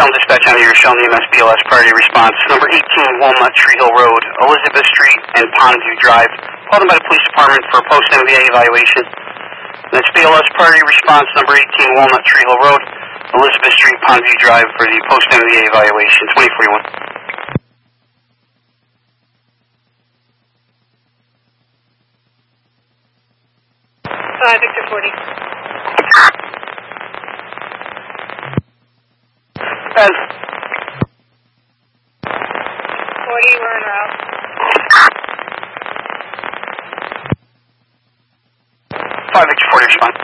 Shelton Dispatch on your Shelton EMS BLS priority response. Number 18 Walnut Tree Hill Road, Elizabeth Street and Pondview Drive. Called in by the police department for a post-MVA evaluation. That's BLS priority response number 18 Walnut Tree Hill Road, Elizabeth Street, Pondview Drive for the post-MVA evaluation. 2041. 5, Victor 40. As 40, we're en route. 5 Victor 40, respond.